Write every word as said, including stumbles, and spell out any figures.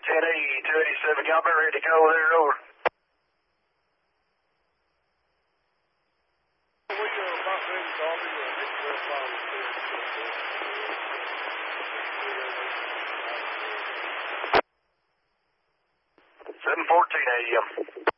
ten E, two eighty-seven, y'all be ready to go there, over. We are about ready to call you. I think we're probably seven fourteen A M.